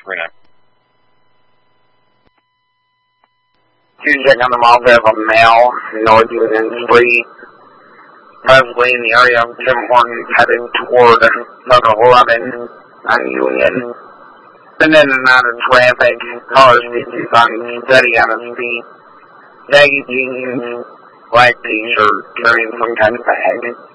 3-9. Tuesday on the mall, we have a male, North Union Street, presently in the area of Tim Hortons, heading toward number 11 on Union. And then out of traffic, cars species on steady on the street. Baggy jeans, black t-shirt, carrying some kind of bag.